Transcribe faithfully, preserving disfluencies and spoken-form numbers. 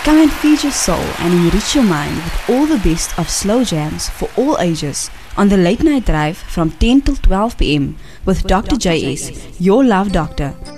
Come and feed your soul and enrich your mind with all the best of slow jams for all ages on the Late Night Drive from ten till twelve p m with Doctor J S, your love doctor.